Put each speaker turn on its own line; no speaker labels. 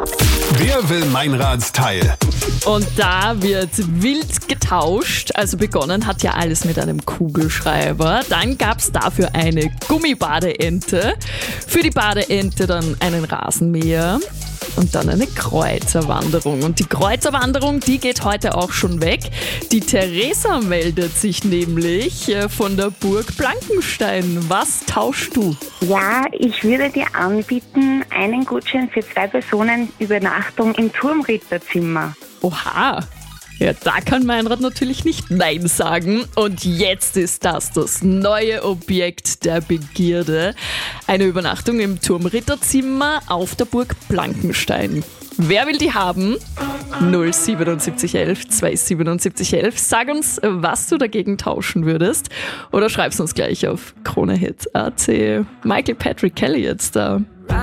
Wer will Meinrads Teil?
Und da wird wild getauscht. Also begonnen hat ja alles mit einem Kugelschreiber. Dann gab es dafür eine Gummibadeente. Für die Badeente dann einen Rasenmäher. Und dann eine Kreuzerwanderung. Und die Kreuzerwanderung, die geht heute auch schon weg. Die Theresa meldet sich nämlich von der Burg Blankenstein. Was tauschst du?
Ja, ich würde dir anbieten, einen Gutschein für 2 Personen Übernachtung im Turmritterzimmer.
Oha! Ja, da kann Meinrad natürlich nicht Nein sagen. Und jetzt ist das neue Objekt der Begierde. Eine Übernachtung im Turmritterzimmer auf der Burg Blankenstein. Wer will die haben? 07711 27711. Sag uns, was du dagegen tauschen würdest. Oder schreib's uns gleich auf KroneHit.at. Michael Patrick Kelly jetzt da.